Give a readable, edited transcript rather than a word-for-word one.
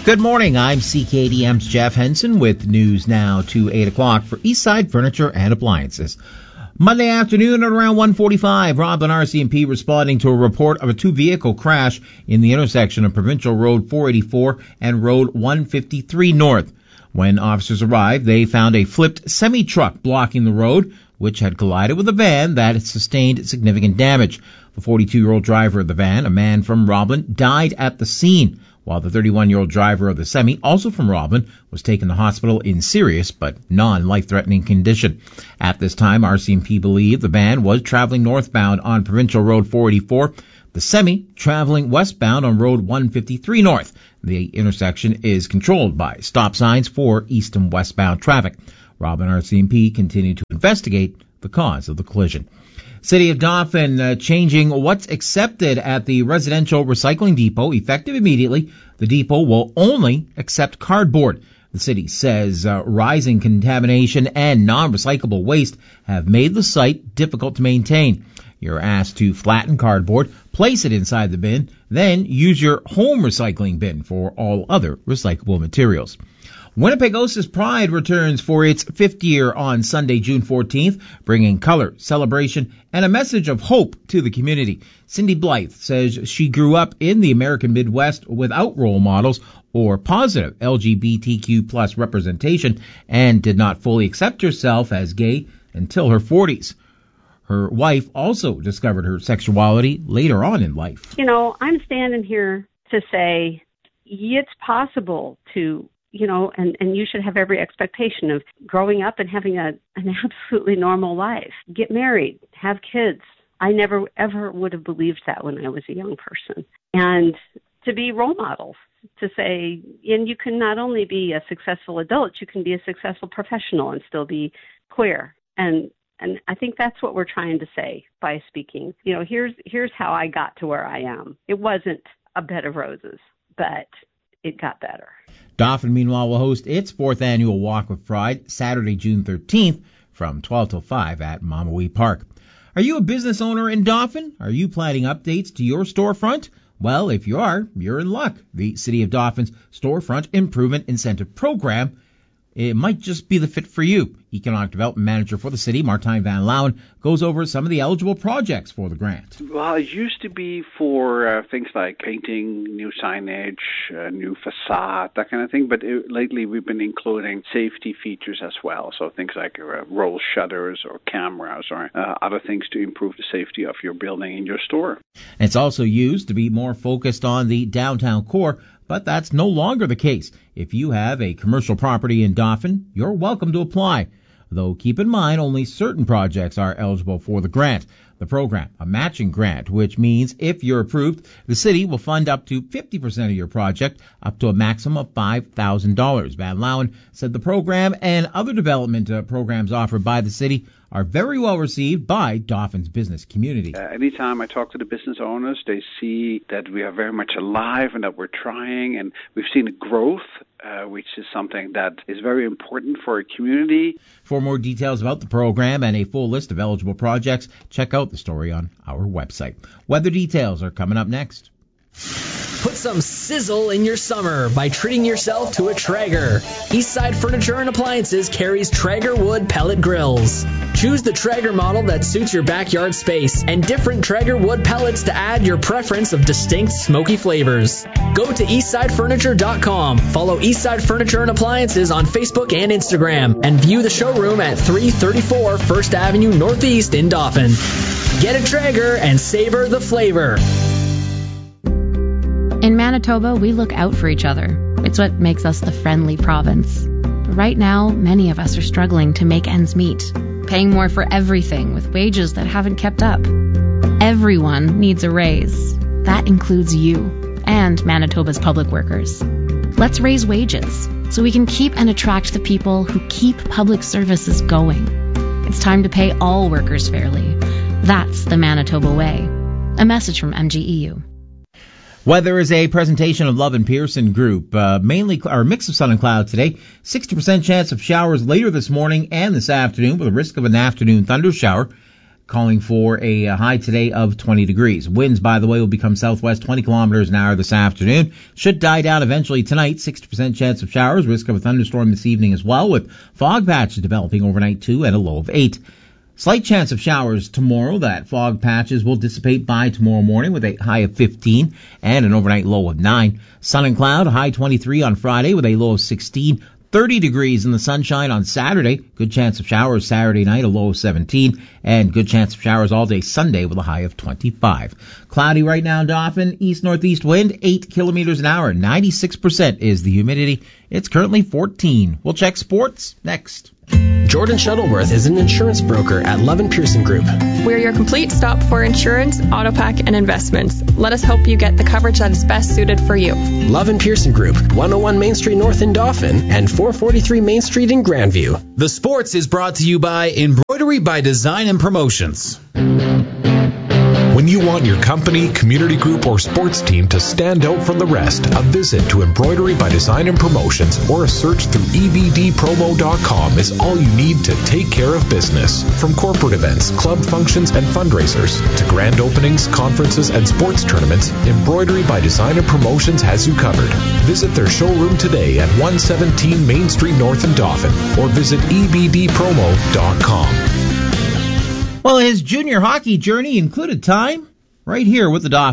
Good morning. I'm CKDM's Jeff Henson with news now to 8 o'clock for Eastside Furniture and Appliances. Monday afternoon at around 1:45, Roblin RCMP responding to a report of a two-vehicle crash in the intersection of Provincial Road 484 and Road 153 North. When officers arrived, they found a flipped semi-truck blocking the road, which had collided with a van that had sustained significant damage. The 42-year-old driver of the van, a man from Roblin, died at the scene, while the 31-year-old driver of the semi, also from Roblin, was taken to hospital in serious but non-life-threatening condition. At this time, RCMP believed the van was traveling northbound on Provincial Road 484, the semi traveling westbound on Road 153 North. The intersection is controlled by stop signs for east and westbound traffic. Roblin RCMP continued to investigate the cause of the collision. City of Dauphin changing what's accepted at the residential recycling depot effective immediately. The depot will only accept cardboard. The city says rising contamination and non-recyclable waste have made the site difficult to maintain. You're asked to flatten cardboard, place it inside the bin, then use your home recycling bin for all other recyclable materials. Winnipegosis Pride returns for its fifth year on Sunday, June 14th, bringing color, celebration, and a message of hope to the community. Cindy Blythe says she grew up in the American Midwest without role models or positive LGBTQ plus representation and did not fully accept herself as gay until her 40s. Her wife also discovered her sexuality later on in life. You know, I'm standing here to say it's possible to and you should have every expectation of growing up and having an absolutely normal life. Get married, have kids. I never, ever would have believed that when I was a young person. And to be role models, to say, and you can not only be a successful adult, you can be a successful professional and still be queer. And I think that's what we're trying to say by speaking. You know, here's how I got to where I am. It wasn't a bed of roses, but it got better. Dauphin, meanwhile, will host its fourth annual Walk with Pride Saturday, June 13th from 12 till 5 at Mamawee Park. Are you a business owner in Dauphin? Are you planning updates to your storefront? Well, if you are, you're in luck. The City of Dauphin's Storefront Improvement Incentive Program, it might just be the fit for you. Economic Development Manager for the city, Martijn van Lauwen, goes over some of the eligible projects for the grant. Well, it used to be for things like painting, new signage, new facade, that kind of thing. But lately we've been including safety features as well. So things like roll shutters or cameras or other things to improve the safety of your building and your store. It's also used to be more focused on the downtown core, but that's no longer the case. If you have a commercial property in Dauphin, you're welcome to apply. Though keep in mind only certain projects are eligible for the grant. The program, a matching grant, which means if you're approved, the city will fund up to 50% of your project, up to a maximum of $5,000. Van Lauwen said the program and other development programs offered by the city are very well received by Dauphin's business community. Anytime I talk to the business owners, they see that we are very much alive and that we're trying, and we've seen a growth, which is something that is very important for a community. For more details about the program and a full list of eligible projects, check out the story on our website. Weather details are coming up next. Put some sizzle in your summer by treating yourself to a Traeger. Eastside Furniture and Appliances carries Traeger wood pellet grills. Choose the Traeger model that suits your backyard space and different Traeger wood pellets to add your preference of distinct smoky flavors. Go to eastsidefurniture.com, follow Eastside Furniture and Appliances on Facebook and Instagram, and view the showroom at 334 First Avenue Northeast in Dauphin. Get a Traeger and savor the flavor. In Manitoba, we look out for each other. It's what makes us the friendly province. But right now, many of us are struggling to make ends meet, paying more for everything with wages that haven't kept up. Everyone needs a raise. That includes you and Manitoba's public workers. Let's raise wages so we can keep and attract the people who keep public services going. It's time to pay all workers fairly. That's the Manitoba way. A message from MGEU. Weather is a presentation of Love and Pearson Group. Mainly a mix of sun and clouds today. 60% chance of showers later this morning and this afternoon with a risk of an afternoon thunder shower. calling for a high today of 20 degrees. Winds, by the way, will become southwest 20 kilometers an hour this afternoon. Should die down eventually tonight. 60% chance of showers. Risk of a thunderstorm this evening as well, with fog patches developing overnight too at a low of 8. Slight chance of showers tomorrow. That fog patches will dissipate by tomorrow morning with a high of 15 and an overnight low of 9. Sun and cloud, high 23 on Friday with a low of 16. 30 degrees in the sunshine on Saturday. Good chance of showers Saturday night, a low of 17. And good chance of showers all day Sunday with a high of 25. Cloudy right now in Dauphin. East-northeast wind, 8 kilometers an hour. 96% is the humidity. It's currently 14. We'll check sports next. Jordan Shuttleworth is an insurance broker at Love & Pearson Group. We're your complete stop for insurance, auto pack, and investments. Let us help you get the coverage that is best suited for you. Love & Pearson Group, 101 Main Street North in Dauphin and 443 Main Street in Grandview. The sports is brought to you by Embroidery by Design and Promotions. When you want your company, community group, or sports team to stand out from the rest, a visit to Embroidery by Design and Promotions or a search through ebdpromo.com is all you need to take care of business. From corporate events, club functions, and fundraisers to grand openings, conferences, and sports tournaments, Embroidery by Design and Promotions has you covered. Visit their showroom today at 117 Main Street North in Dauphin or visit ebdpromo.com. Well, his junior hockey journey included time right here with the Dauphin